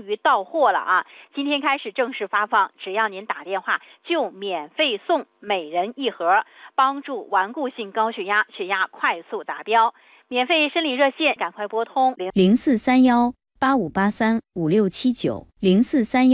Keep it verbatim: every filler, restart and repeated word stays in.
于到货了啊！今天开始正式发放，只要您打电话就免费送每人一盒，帮助顽固性高血压血压快速达标。免费申领热线，赶快拨通零四三幺八五八三五六七九零四三幺。